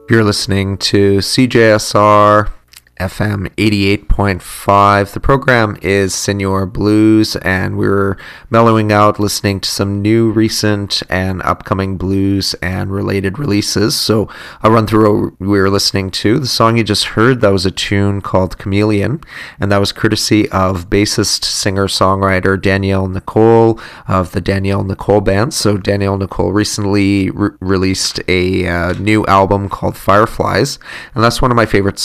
You're listening to CJSR FM 88.5. The program is Senor Blues, and we're mellowing out listening to some new, recent, and upcoming blues and related releases. So I'll run through what we were listening to. The song you just heard, that was a tune called Chameleon, and that was courtesy of bassist, singer-songwriter Danielle Nicole of the Danielle Nicole Band. So Danielle Nicole recently released a new album called Fireflies, and that's one of my favorite